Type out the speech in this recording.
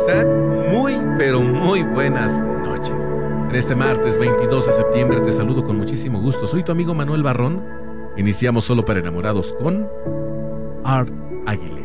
están? Muy, pero muy buenas noches. En este martes 22 de septiembre te saludo con muchísimo gusto. Soy tu amigo Manuel Barrón. Iniciamos Solo para Enamorados con Art Aguilera.